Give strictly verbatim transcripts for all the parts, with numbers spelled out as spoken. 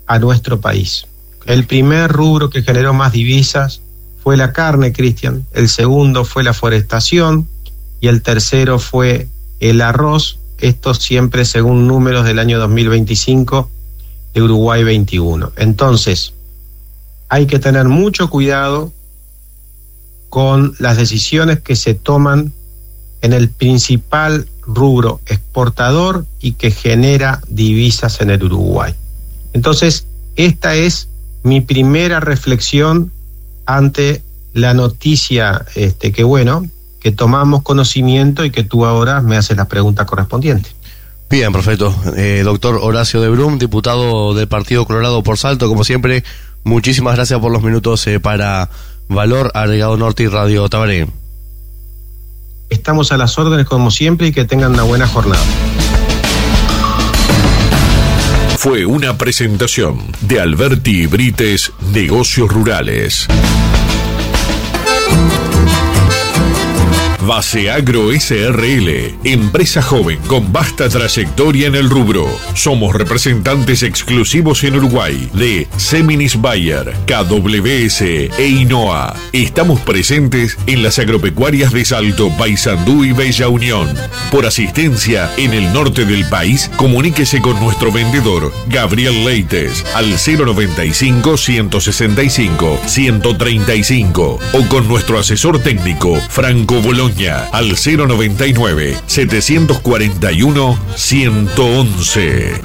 a nuestro país. El primer rubro que generó más divisas fue la carne, Cristian, el segundo fue la forestación y el tercero fue el arroz, esto siempre según números del año dos mil veinticinco de Uruguay veintiuno. Entonces, hay que tener mucho cuidado con las decisiones que se toman en el principal rubro exportador y que genera divisas en el Uruguay. Entonces, esta es mi primera reflexión ante la noticia este, que bueno, que tomamos conocimiento y que tú ahora me haces las preguntas correspondientes. Bien, perfecto. Eh, doctor Horacio de Brum, diputado del Partido Colorado por Salto, como siempre, muchísimas gracias por los minutos eh, para Valor Agregado Norte y Radio Tabaré. Estamos a las órdenes como siempre y que tengan una buena jornada. Fue una presentación de Alberti Brites Negocios Rurales. Base Agro S R L, empresa joven con vasta trayectoria en el rubro. Somos representantes exclusivos en Uruguay de Seminis Bayer, K W S e Inoa. Estamos presentes en las agropecuarias de Salto, Paysandú y Bella Unión. Por asistencia en el norte del país, comuníquese con nuestro vendedor Gabriel Leites al cero noventa y cinco, ciento sesenta y cinco, ciento treinta y cinco o con nuestro asesor técnico Franco Bologna al cero noventa y nueve, setecientos cuarenta y uno, ciento once.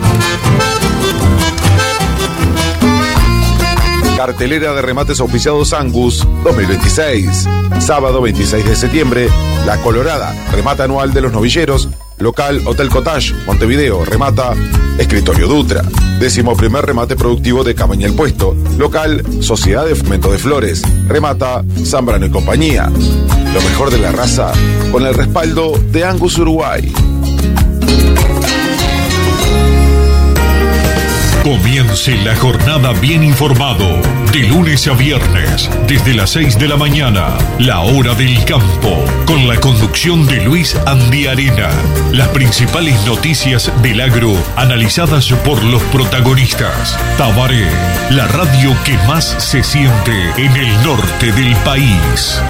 Cartelera de remates auspiciados Angus dos mil veintiséis. Sábado veintiséis de septiembre, La Colorada, remata anual de los novilleros. Local Hotel Cottage, Montevideo, remata Escritorio Dutra. Décimo primer remate productivo de Cabaña El Puesto. Local Sociedad de Fomento de Flores, remata Zambrano y compañía. Lo mejor de la raza con el respaldo de Angus Uruguay. Comience la jornada bien informado, de lunes a viernes, desde las seis de la mañana, la hora del campo, con la conducción de Luis Andiarena. Las principales noticias del agro, analizadas por los protagonistas. Tabaré, la radio que más se siente en el norte del país.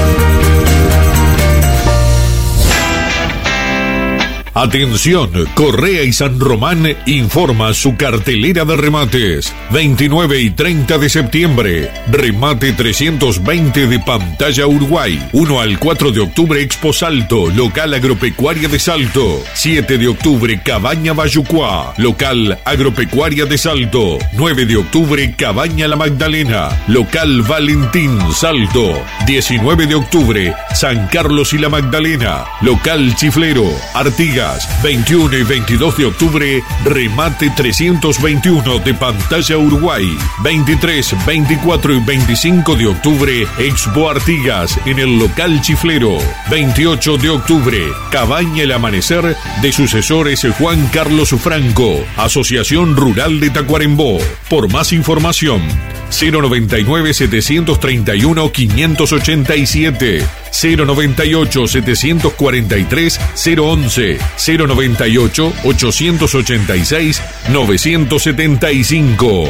Atención, Correa y San Román informa su cartelera de remates. veintinueve y treinta de septiembre, remate trescientos veinte de Pantalla Uruguay. uno al cuatro de octubre, Expo Salto, local agropecuaria de Salto. siete de octubre, Cabaña Bayucuá, local agropecuaria de Salto. nueve de octubre, Cabaña La Magdalena, local Valentín Salto. diecinueve de octubre, San Carlos y La Magdalena, local Chiflero, Artigas. veintiuno y veintidós de octubre, remate trescientos veintiuno de Pantalla Uruguay. veintitrés, veinticuatro y veinticinco de octubre, Expo Artigas en el local Chiflero. veintiocho de octubre, Cabaña El Amanecer de sucesores Juan Carlos Franco, Asociación Rural de Tacuarembó. Por más información, cero noventa y nueve, setecientos treinta y uno, quinientos ochenta y siete, cero noventa y ocho, setecientos cuarenta y tres, cero once, cero noventa y ocho, ochocientos ochenta y seis, novecientos setenta y cinco.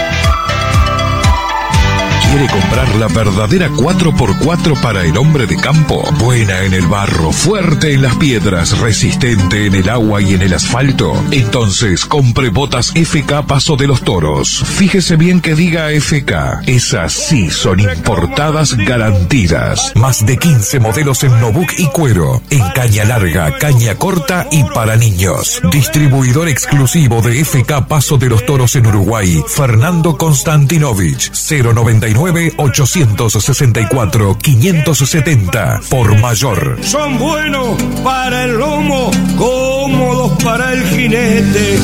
¿Quiere comprar la verdadera cuatro por cuatro para el hombre de campo? Buena en el barro, fuerte en las piedras, resistente en el agua y en el asfalto. Entonces, compre botas F K Paso de los Toros. Fíjese bien que diga F K. Esas sí son importadas garantidas. Más de quince modelos en Nobuk y cuero. En caña larga, caña corta y para niños. Distribuidor exclusivo de F K Paso de los Toros en Uruguay, Fernando Konstantinovich. cero noventa y nueve, ochocientos sesenta y cuatro, quinientos setenta. Por mayor. Son buenos para el lomo, cómodos para el jinete.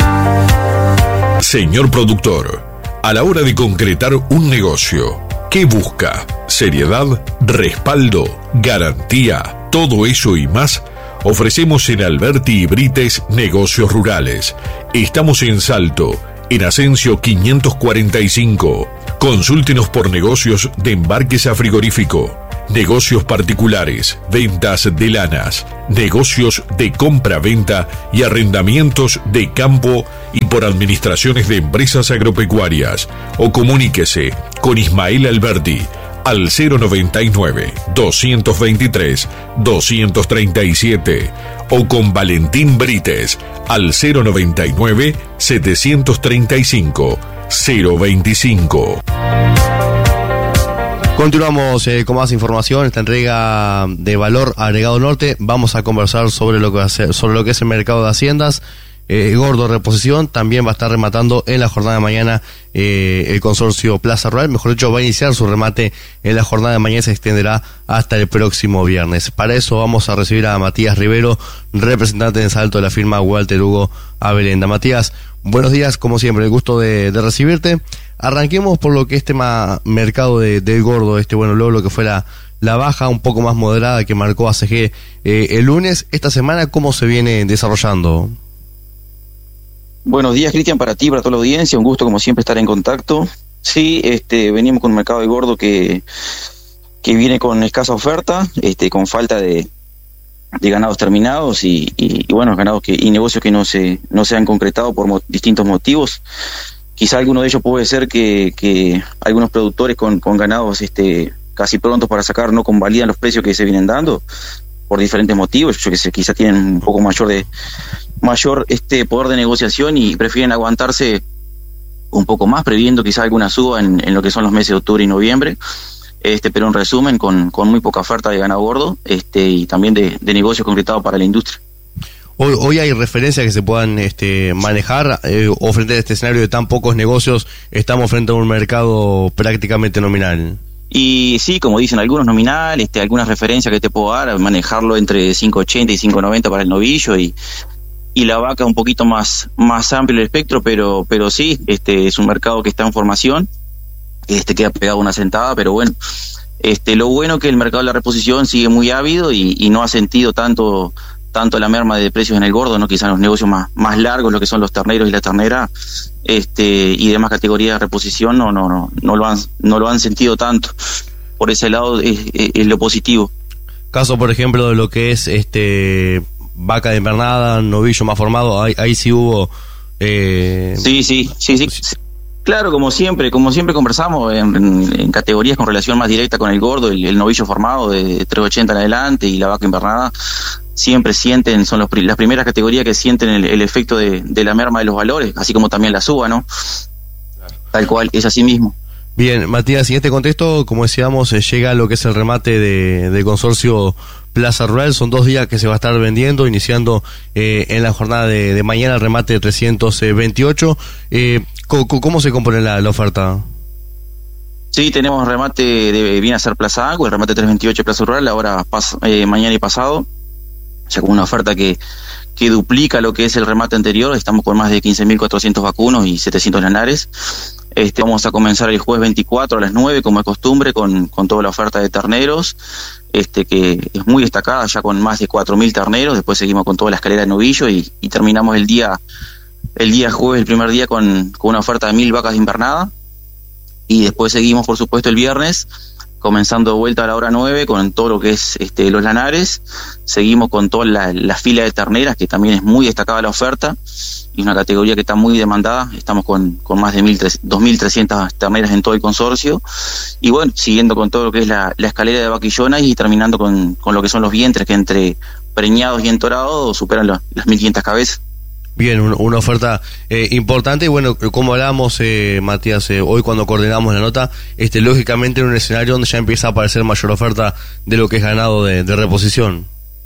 Señor productor, a la hora de concretar un negocio, ¿qué busca? ¿Seriedad? ¿Respaldo? ¿Garantía? Todo eso y más ofrecemos en Alberti y Brites Negocios Rurales. Estamos en Salto, en Asensio quinientos cuarenta y cinco. Consúltenos por negocios de embarques a frigorífico, negocios particulares, ventas de lanas, negocios de compra-venta y arrendamientos de campo y por administraciones de empresas agropecuarias. O comuníquese con Ismael Alberti al cero noventa y nueve, doscientos veintitrés, doscientos treinta y siete o con Valentín Brites al cero noventa y nueve, setecientos treinta y cinco, cero veinticinco. Continuamos eh, con más información. Esta entrega de Valor Agregado Norte, vamos a conversar sobre lo que, hace, sobre lo que es el mercado de haciendas. Eh, Gordo Reposición también va a estar rematando en la jornada de mañana eh, el consorcio Plaza Rural, mejor dicho, va a iniciar su remate en la jornada de mañana y se extenderá hasta el próximo viernes. Para eso vamos a recibir a Matías Rivero, representante en Salto de la firma Walter Hugo Abelenda. Matías, buenos días, como siempre, el gusto de, de recibirte. Arranquemos por lo que es tema mercado de, del gordo, este bueno, luego lo que fue la, la baja un poco más moderada que marcó A C G eh, el lunes. Esta semana, ¿cómo se viene desarrollando? Buenos días, Cristian, para ti, para toda la audiencia, un gusto como siempre estar en contacto. Sí, este, venimos con un mercado de gordo que, que viene con escasa oferta, este, con falta de, de ganados terminados y, y, y bueno, ganados que, y negocios que no se, no se han concretado por mo- distintos motivos. Quizá alguno de ellos puede ser que, que algunos productores con, con ganados este, casi prontos para sacar no convalidan los precios que se vienen dando por diferentes motivos. Yo que sé, quizá tienen un poco mayor de mayor este poder de negociación y prefieren aguantarse un poco más, previendo quizá alguna suba en, en lo que son los meses de octubre y noviembre. Este, pero en resumen, con, con muy poca oferta de ganado gordo este, y también de, de negocios concretados para la industria. Hoy, hoy hay referencias que se puedan este, manejar eh, o frente a este escenario de tan pocos negocios, estamos frente a un mercado prácticamente nominal. Y sí, como dicen algunos, nominal, este, algunas referencias que te puedo dar, manejarlo entre cinco ochenta y cinco noventa para el novillo y, y la vaca un poquito más, más amplio el espectro, pero, pero sí, este, es un mercado que está en formación, este, queda pegado una sentada, pero bueno, este, lo bueno que el mercado de la reposición sigue muy ávido y, y no ha sentido tanto tanto la merma de precios en el gordo, no quizás los negocios más, más largos, lo que son los terneros y la ternera, este, y demás categorías de reposición no, no, no, no lo han, no lo han sentido tanto. Por ese lado es, es, es lo positivo. Caso, por ejemplo, de lo que es este vaca de invernada, novillo más formado, ahí, ahí sí hubo eh... sí, sí, sí, sí, sí. Claro, como siempre, como siempre conversamos en, en, en categorías con relación más directa con el gordo, el, el novillo formado de tres ochenta en adelante y la vaca invernada, siempre sienten, son los, las primeras categorías que sienten el, el efecto de, de la merma de los valores, así como también la suba, ¿no? Tal cual, es así mismo. Bien, Matías, y en este contexto, como decíamos, eh, llega lo que es el remate de, del consorcio Plaza Rural. Son dos días que se va a estar vendiendo, iniciando eh, en la jornada de, de mañana el remate de trescientos veintiocho. Eh, ¿cómo, ¿Cómo se compone la, la oferta? Sí, tenemos remate de viene a ser Plaza Agua, el remate trescientos veintiocho Plaza Rural, ahora pas, eh, mañana y pasado, ya con una oferta que, que duplica lo que es el remate anterior. Estamos con más de quince mil cuatrocientos vacunos y setecientos lanares. Este, vamos a comenzar el jueves veinticuatro a las nueve, como es costumbre, con, con toda la oferta de terneros, este, que es muy destacada, ya con más de cuatro mil terneros. Después seguimos con toda la escalera de novillo y, y terminamos el día el día jueves, el primer día, con, con una oferta de mil vacas de invernada. Y después seguimos, por supuesto, el viernes, comenzando de vuelta a la hora nueve con todo lo que es este, los lanares. Seguimos con toda la, la fila de terneras, que también es muy destacada la oferta y una categoría que está muy demandada. Estamos con, con más de dos mil trescientas terneras en todo el consorcio. Y bueno, siguiendo con todo lo que es la, la escalera de vaquillonas y terminando con, con lo que son los vientres, que entre preñados y entorados superan la, las mil quinientas cabezas. Bien, un, una oferta eh, importante. Y bueno, como hablábamos, eh, Matías, eh, hoy cuando coordinamos la nota, este, lógicamente en un escenario donde ya empieza a aparecer mayor oferta de lo que es ganado de, de reposición.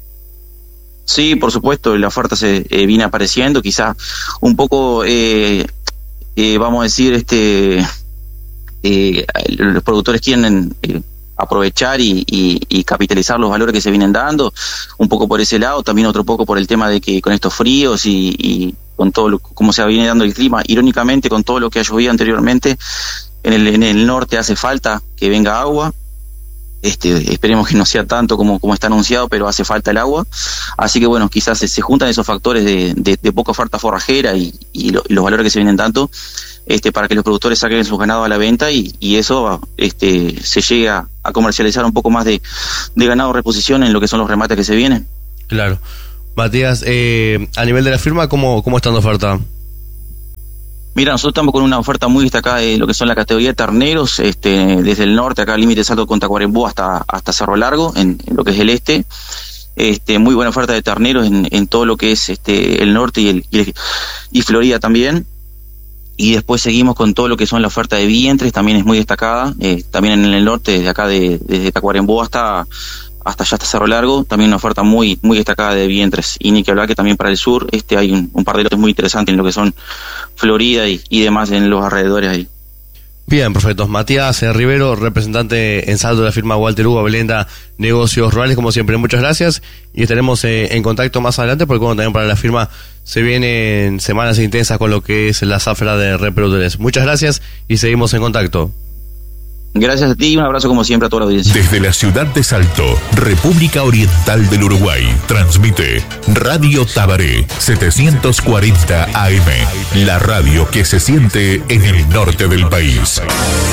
Sí, por supuesto, la oferta se eh, viene apareciendo, quizás un poco, eh, eh, vamos a decir, este, eh, los productores quieren eh, aprovechar y, y, y capitalizar los valores que se vienen dando, un poco por ese lado, también otro poco por el tema de que con estos fríos y, y con todo lo, como se viene dando el clima, irónicamente con todo lo que ha llovido anteriormente, en el, en el norte hace falta que venga agua. Este, esperemos que no sea tanto como, como está anunciado, pero hace falta el agua, así que bueno, quizás se, se juntan esos factores de, de, de poca oferta forrajera y, y, lo, y los valores que se vienen dando, este, para que los productores saquen sus ganados a la venta y, y eso este, se llegue a, a comercializar un poco más de, de ganado reposición en lo que son los remates que se vienen. Claro. Matías, eh, a nivel de la firma, ¿cómo, cómo está la oferta? Mira, nosotros estamos con una oferta muy destacada de lo que son la categoría de terneros, este, desde el norte, acá al límite Salto con Tacuarembó hasta, hasta Cerro Largo, en, en lo que es el este. Este, muy buena oferta de terneros en, en todo lo que es este, el norte y, el, y, el, y Florida también. Y después seguimos con todo lo que son la oferta de vientres, también es muy destacada, eh, también en el norte, desde acá de, desde Tacuarembó hasta hasta allá hasta Cerro Largo, también una oferta muy muy destacada de vientres. Y ni que hablar que también para el sur este hay un, un par de lotes muy interesantes en lo que son Florida y, y demás en los alrededores ahí. Bien, perfecto. Matías eh, Rivero, representante en Salto de la firma Walter Hugo Belenda Negocios Rurales, como siempre, muchas gracias y estaremos eh, en contacto más adelante porque bueno, también para la firma se vienen semanas intensas con lo que es la zafra de reproductores. Muchas gracias y seguimos en contacto. Gracias a ti y un abrazo como siempre a toda la audiencia. Desde la ciudad de Salto, República Oriental del Uruguay, transmite Radio Tabaré setecientos cuarenta A M, la radio que se siente en el norte del país.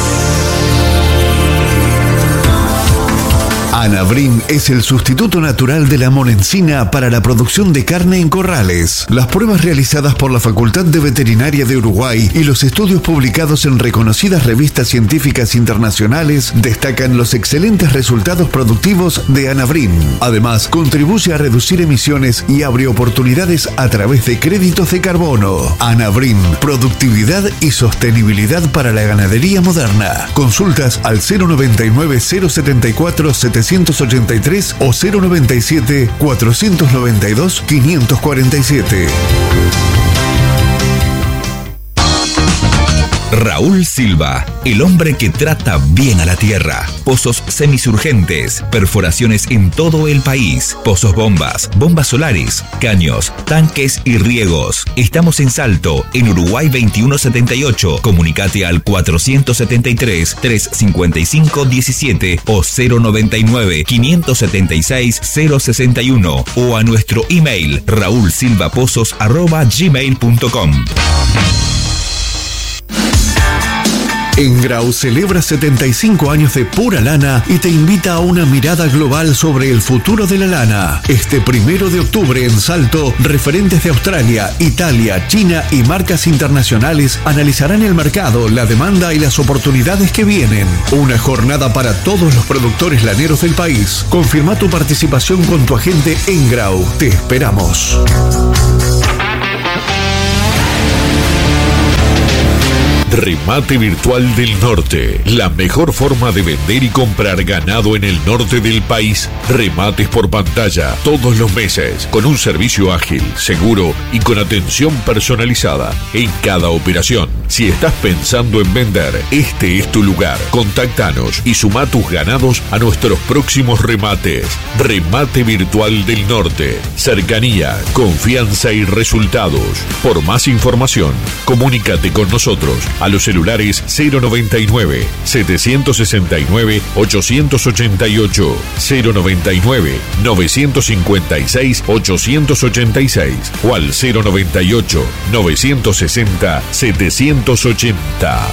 Anabrin es el sustituto natural de la monencina para la producción de carne en corrales. Las pruebas realizadas por la Facultad de Veterinaria de Uruguay y los estudios publicados en reconocidas revistas científicas internacionales destacan los excelentes resultados productivos de Anabrin. Además, contribuye a reducir emisiones y abre oportunidades a través de créditos de carbono. Anabrin, productividad y sostenibilidad para la ganadería moderna. Consultas al cero noventa y nueve, cero setenta y cuatro, setecientos ochenta y tres o cero noventa y siete, cuatrocientos noventa y dos, quinientos cuarenta y siete. Raúl Silva, el hombre que trata bien a la tierra. Pozos semisurgentes, perforaciones en todo el país, pozos bombas, bombas solares, caños, tanques y riegos. Estamos en Salto, en Uruguay veintiuno setenta y ocho. Comunicate al cuatrocientos setenta y tres, trescientos cincuenta y cinco, diecisiete o cero noventa y nueve, quinientos setenta y seis, cero sesenta y uno o a nuestro email raulsilvapozos arroba gmail punto com. Engrau celebra setenta y cinco años de pura lana y te invita a una mirada global sobre el futuro de la lana. Este primero de octubre en Salto, referentes de Australia, Italia, China y marcas internacionales analizarán el mercado, la demanda y las oportunidades que vienen. Una jornada para todos los productores laneros del país. Confirma tu participación con tu agente Engrau. Te esperamos. Remate Virtual del Norte, la mejor forma de vender y comprar ganado en el norte del país. Remates por pantalla todos los meses, con un servicio ágil, seguro y con atención personalizada en cada operación. Si estás pensando en vender, este es tu lugar. Contáctanos y suma tus ganados a nuestros próximos remates. Remate Virtual del Norte, cercanía, confianza y resultados. Por más información, comunícate con nosotros a los celulares cero noventa y nueve, setecientos sesenta y nueve, ochocientos ochenta y ocho, cero noventa y nueve, novecientos cincuenta y seis, ochocientos ochenta y seis o al cero noventa y ocho, novecientos sesenta, setecientos ochenta.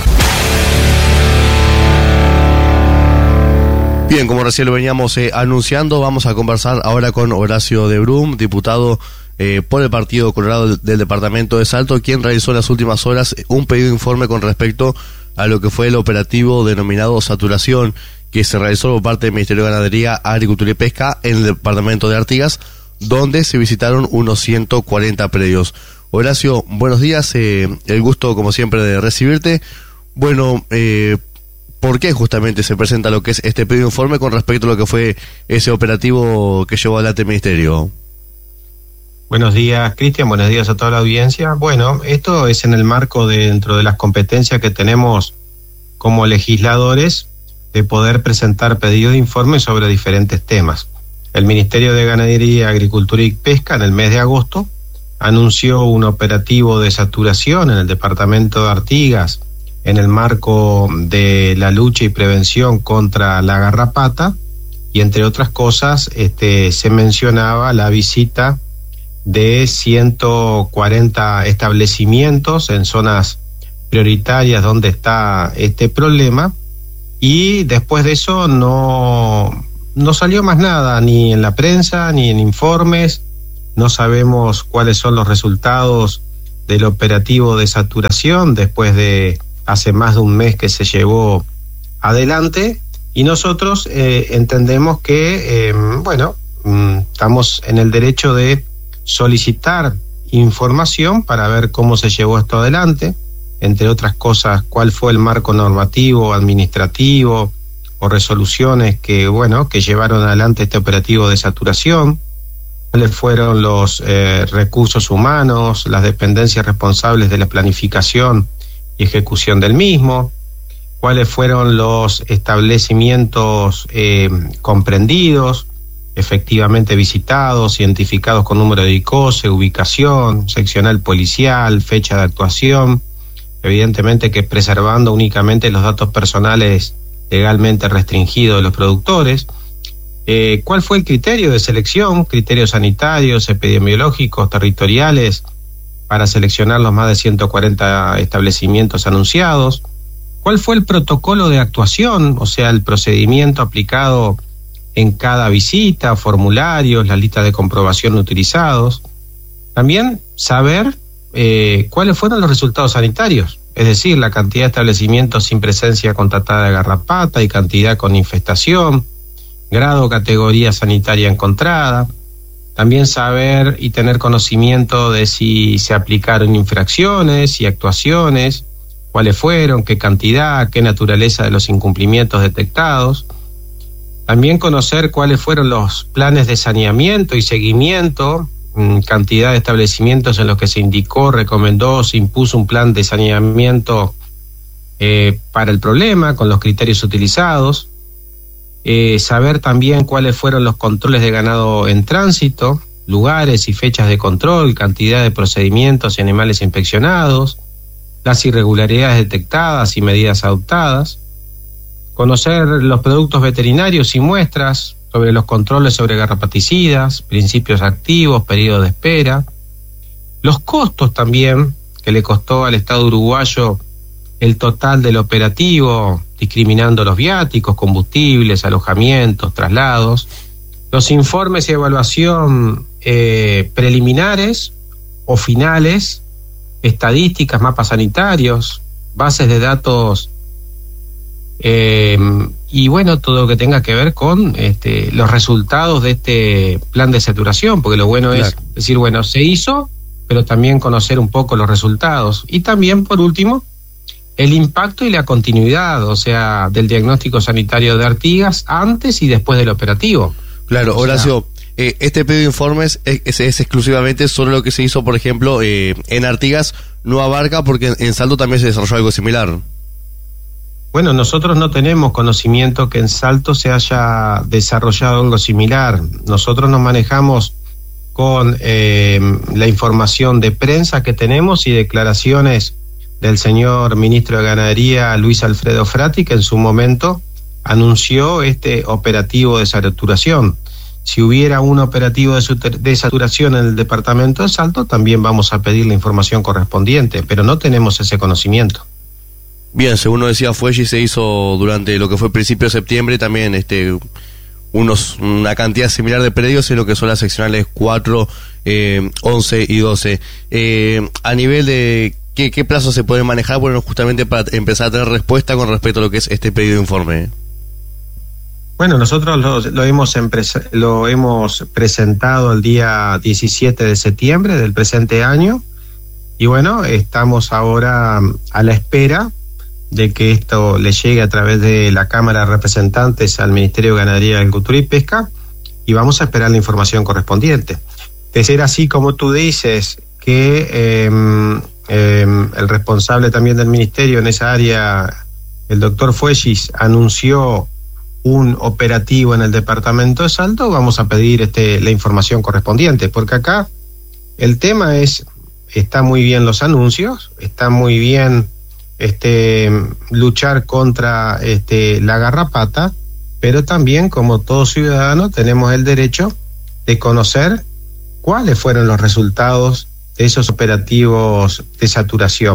Bien, como recién lo veníamos eh, anunciando, vamos a conversar ahora con Horacio de Brum, diputado Eh, por el Partido Colorado del, del Departamento de Salto, quien realizó en las últimas horas un pedido de informe con respecto a lo que fue el operativo denominado Saturación, que se realizó por parte del Ministerio de Ganadería, Agricultura y Pesca en el Departamento de Artigas, donde se visitaron unos ciento cuarenta predios. Horacio, buenos días, eh, el gusto como siempre de recibirte. Bueno, eh, ¿por qué justamente se presenta lo que es este pedido de informe con respecto a lo que fue ese operativo que llevó adelante el Ministerio? Buenos días, Cristian, buenos días a toda la audiencia. Bueno, esto es en el marco de, dentro de las competencias que tenemos como legisladores de poder presentar pedidos de informe sobre diferentes temas. El Ministerio de Ganadería, Agricultura y Pesca en el mes de agosto anunció un operativo de saturación en el departamento de Artigas en el marco de la lucha y prevención contra la garrapata y entre otras cosas este, se mencionaba la visita de ciento cuarenta establecimientos en zonas prioritarias donde está este problema, y después de eso no, no salió más nada, ni en la prensa, ni en informes. No sabemos cuáles son los resultados del operativo de saturación después de hace más de un mes que se llevó adelante, y nosotros eh, entendemos que, eh, bueno, mm, estamos en el derecho de solicitar información para ver cómo se llevó esto adelante, entre otras cosas, cuál fue el marco normativo, administrativo o resoluciones que, bueno, que llevaron adelante este operativo de saturación, cuáles fueron los eh, recursos humanos, las dependencias responsables de la planificación y ejecución del mismo, cuáles fueron los establecimientos eh, comprendidos, efectivamente visitados, identificados con número de I C O S E, ubicación, seccional policial, fecha de actuación, evidentemente que preservando únicamente los datos personales legalmente restringidos de los productores. Eh, ¿Cuál fue el criterio de selección? Criterios sanitarios, epidemiológicos, territoriales, para seleccionar los más de ciento cuarenta establecimientos anunciados. ¿Cuál fue el protocolo de actuación? O sea, el procedimiento aplicado en cada visita, formularios, la lista de comprobación utilizados. También saber eh, cuáles fueron los resultados sanitarios, es decir, la cantidad de establecimientos sin presencia contratada de garrapata y cantidad con infestación, grado o categoría sanitaria encontrada. También saber y tener conocimiento de si se aplicaron infracciones y actuaciones, cuáles fueron, qué cantidad, qué naturaleza de los incumplimientos detectados. También conocer cuáles fueron los planes de saneamiento y seguimiento, cantidad de establecimientos en los que se indicó, recomendó, se impuso un plan de saneamiento eh, para el problema, con los criterios utilizados. Eh, saber también cuáles fueron los controles de ganado en tránsito, lugares y fechas de control, cantidad de procedimientos y animales inspeccionados, las irregularidades detectadas y medidas adoptadas. Conocer los productos veterinarios y muestras, sobre los controles sobre garrapaticidas, principios activos, periodo de espera. Los costos también, que le costó al Estado uruguayo el total del operativo, discriminando los viáticos, combustibles, alojamientos, traslados. Los informes y evaluación eh, preliminares o finales, estadísticas, mapas sanitarios, bases de datos, eh, y bueno, todo lo que tenga que ver con este, los resultados de este plan de saturación, porque lo bueno claro. es decir, bueno, se hizo, pero también conocer un poco los resultados. Y también, por último, el impacto y la continuidad, o sea, del diagnóstico sanitario de Artigas antes y después del operativo. Claro, Horacio, sea, eh, este pedido de informes es, es, es exclusivamente sobre lo que se hizo, por ejemplo, eh, en Artigas, no abarca porque en, en Salto también se desarrolló algo similar. Bueno, nosotros no tenemos conocimiento que en Salto se haya desarrollado algo similar. Nosotros nos manejamos con eh, la información de prensa que tenemos y declaraciones del señor ministro de Ganadería, Luis Alfredo Frati, que en su momento anunció este operativo de saturación. Si hubiera un operativo de, de saturación en el departamento de Salto, también vamos a pedir la información correspondiente, pero no tenemos ese conocimiento. Bien, según nos decía Fueggi, se hizo durante lo que fue principio de septiembre también este unos una cantidad similar de predios en lo que son las seccionales cuatro, eh, once y doce. Eh, a nivel de ¿qué, qué plazo se puede manejar? Bueno, justamente para empezar a tener respuesta con respecto a lo que es este pedido de informe. Bueno, nosotros lo, lo, hemos, empres- lo hemos presentado el día diecisiete de septiembre del presente año y bueno, estamos ahora a la espera de que esto le llegue a través de la Cámara de Representantes al Ministerio de Ganadería, Agricultura y Pesca y vamos a esperar la información correspondiente. De ser así como tú dices que eh, eh, el responsable también del Ministerio en esa área, el doctor Fuegis, anunció un operativo en el departamento de Salto, vamos a pedir este, la información correspondiente, porque acá el tema es, está muy bien los anuncios, está muy bien este luchar contra este la garrapata, pero también como todo ciudadano tenemos el derecho de conocer cuáles fueron los resultados de esos operativos de saturación,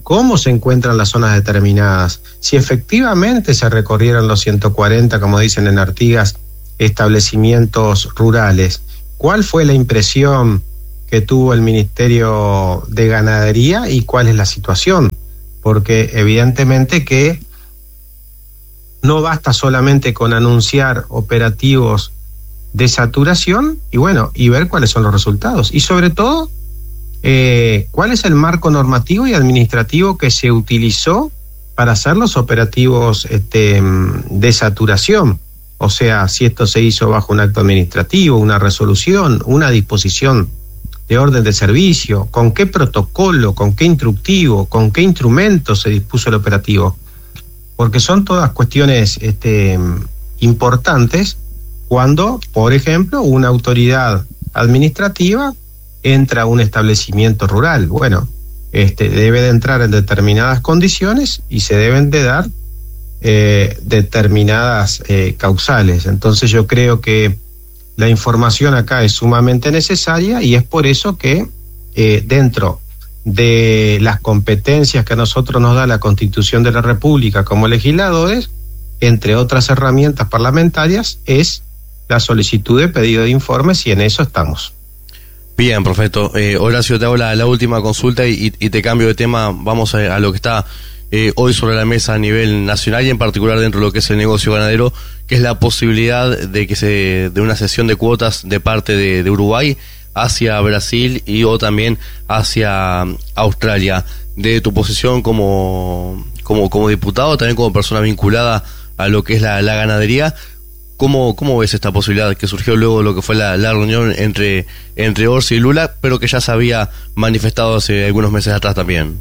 cómo se encuentran las zonas determinadas, si efectivamente se recorrieron los ciento cuarenta, como dicen en Artigas, establecimientos rurales. ¿Cuál fue la impresión que tuvo el Ministerio de Ganadería y cuál es la situación? Porque evidentemente que no basta solamente con anunciar operativos de saturación y bueno, y ver cuáles son los resultados. Y sobre todo, eh, cuál es el marco normativo y administrativo que se utilizó para hacer los operativos este, de saturación. O sea, si esto se hizo bajo un acto administrativo, una resolución, una disposición de orden de servicio, con qué protocolo, con qué instructivo, con qué instrumento se dispuso el operativo. Porque son todas cuestiones este, importantes cuando, por ejemplo, una autoridad administrativa entra a un establecimiento rural. Bueno, este, debe de entrar en determinadas condiciones y se deben de dar eh, determinadas eh, causales. Entonces yo creo que la información acá es sumamente necesaria y es por eso que eh, dentro de las competencias que a nosotros nos da la Constitución de la República como legisladores, entre otras herramientas parlamentarias, es la solicitud de pedido de informes y en eso estamos. Bien, perfecto. Eh, Horacio, te hago la, la última consulta y, y te cambio de tema. Vamos a, a lo que está eh, hoy sobre la mesa a nivel nacional y en particular dentro de lo que es el negocio ganadero, que es la posibilidad de que se de una cesión de cuotas de parte de, de Uruguay hacia Brasil y o también hacia Australia. De tu posición como como como diputado, también como persona vinculada a lo que es la, la ganadería, ¿cómo cómo ves esta posibilidad que surgió luego de lo que fue la, la reunión entre entre Orsi y Lula, pero que ya se había manifestado hace algunos meses atrás también?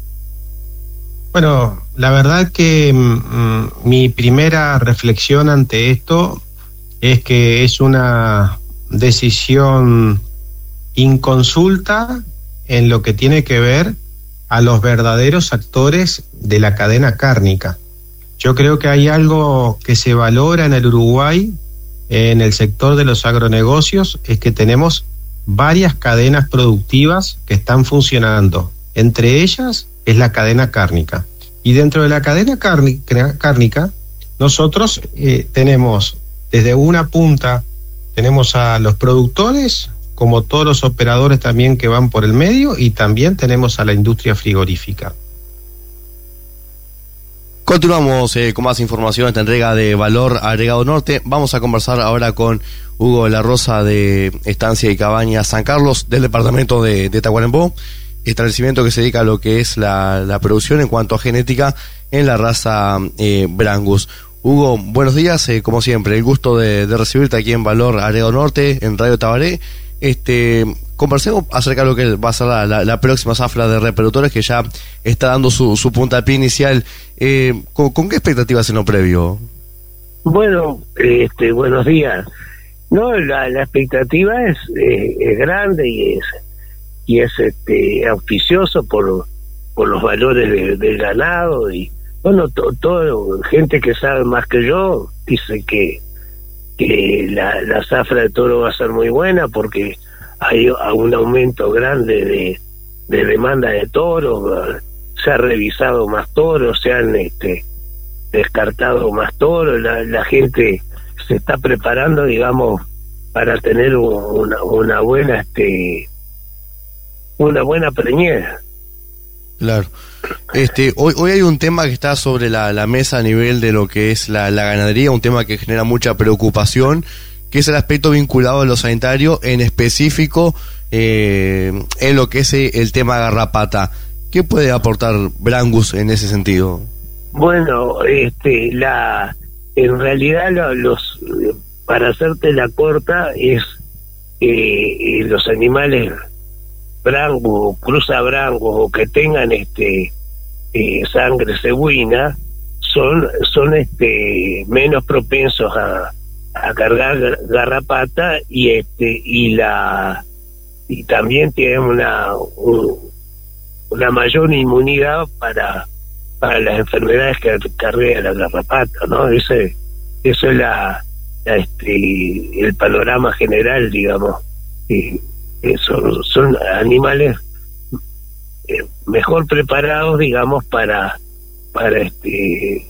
Bueno, la verdad que mm, mi primera reflexión ante esto es que es una decisión inconsulta en lo que tiene que ver a los verdaderos actores de la cadena cárnica. Yo creo que hay algo que se valora en el Uruguay, en el sector de los agronegocios, es que tenemos varias cadenas productivas que están funcionando. Entre ellas es la cadena cárnica. Y dentro de la cadena cárnica, cárnica nosotros eh, tenemos desde una punta, tenemos a los productores, como todos los operadores también que van por el medio, y también tenemos a la industria frigorífica. Continuamos eh, con más información en esta entrega de Valor Agregado Norte. Vamos a conversar ahora con Hugo de la Rosa de Estancia y Cabañas San Carlos, del departamento de, de Tacuarembó, establecimiento que se dedica a lo que es la, la producción en cuanto a genética en la raza eh, Brangus. Hugo, buenos días, eh, como siempre, el gusto de, de recibirte aquí en Valor Agregado Norte, en Radio Tabaré. Este, conversemos acerca de lo que va a ser la, la, la próxima zafra de reproductores que ya está dando su, su puntapié inicial. Eh, ¿con, ¿Con qué expectativas en lo previo? Bueno, este, buenos días. No, la, la expectativa es, eh, es grande y es y es este auspicioso por por los valores de, del ganado y bueno, todo to, gente que sabe más que yo dice que que la, la zafra de toro va a ser muy buena porque hay un aumento grande de, de demanda de toros, se ha revisado más toros, se han este descartado más toros, la, la gente se está preparando, digamos, para tener una, una buena este una buena preñera. Claro. Este, hoy, hoy hay un tema que está sobre la, la mesa a nivel de lo que es la, la ganadería, un tema que genera mucha preocupación, que es el aspecto vinculado a lo sanitario, en específico eh, en lo que es el tema garrapata. ¿Qué puede aportar Brangus en ese sentido? Bueno, este, la, en realidad lo, los, para hacerte la corta es eh, los animales Brangus, cruza Brangus o que tengan este eh, sangre cebuina son son este menos propensos a, a cargar garrapata y este y la y también tienen una un, una mayor inmunidad para para las enfermedades que carga la garrapata, ¿no? Ese eso es la, la este el panorama general, digamos. Y, Son, son animales eh, mejor preparados, digamos, para para este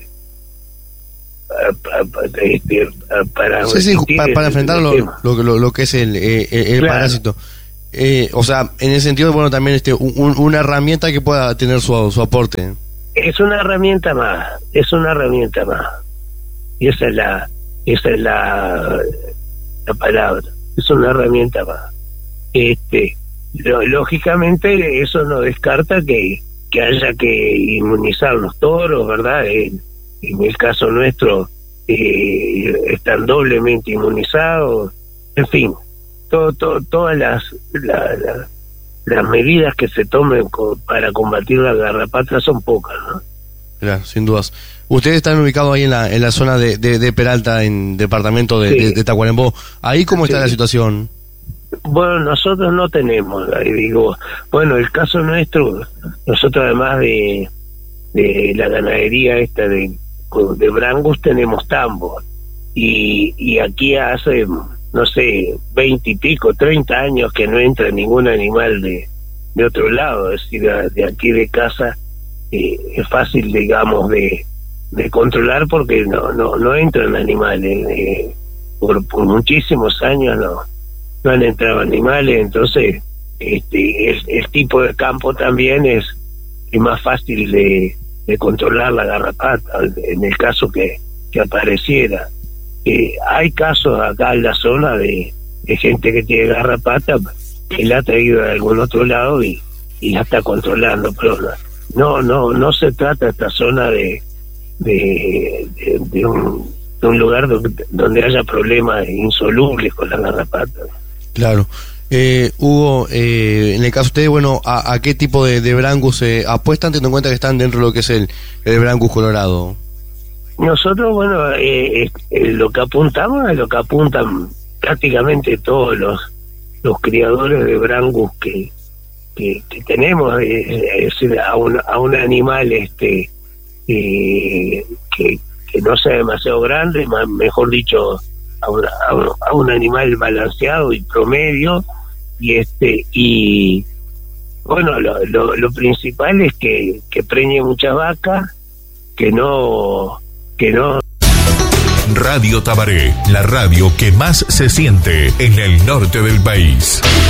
para, para, este, para, sí, sí, para, para enfrentar lo, lo, lo, lo que es el, el, el claro. parásito. Eh, o sea, en ese sentido, bueno, también este un, una herramienta que pueda tener su, su aporte. Es una herramienta más, es una herramienta más. Y esa es la, esa es la, la palabra, es una herramienta más. Este, lo, lógicamente eso no descarta que, que haya que inmunizar los toros, ¿verdad? En, en el caso nuestro eh, están doblemente inmunizados, en fin. Todo, todo, todas las, la, la, las medidas que se tomen co para combatir la garrapata son pocas, ¿no? Claro, sin dudas. Ustedes están ubicados ahí en la en la zona de, de, de Peralta, en departamento de, sí. de, de Tacuarembó. ¿Ahí cómo está sí. la situación? Bueno, nosotros no tenemos, ahí digo, bueno, el caso nuestro, nosotros además de, de la ganadería esta de, de Brangus tenemos tambos. Y, y aquí hace... no sé, veinte y pico, treinta años que no entra ningún animal de, de otro lado, es decir, de aquí de casa eh, es fácil, digamos, de, de controlar porque no no no entran animales, eh, por, por muchísimos años no, no han entrado animales, entonces este el, el tipo de campo también es, es más fácil de, de controlar la garrapata, en el caso que, que apareciera. Eh, hay casos acá en la zona de, de gente que tiene garrapata que la ha traído de algún otro lado y, y la está controlando, pero no no no se trata esta zona de de, de, de, un, de un lugar donde, donde haya problemas insolubles con la garrapata. Claro. Eh, Hugo, eh, en el caso de ustedes, bueno, ¿a, a qué tipo de, de Brangus eh, apuestan, teniendo en cuenta que están dentro de lo que es el, el Brangus colorado? Nosotros, bueno, eh, eh, lo que apuntamos es lo que apuntan prácticamente todos los los criadores de Brangus que, que, que tenemos, eh, es decir, a un, a un animal este eh, que, que no sea demasiado grande, más, mejor dicho, a un, a, un, a un animal balanceado y promedio, y este y bueno, lo, lo, lo principal es que, que preñe muchas vacas, que no que no. Radio Tabaré, la radio que más se siente en el norte del país.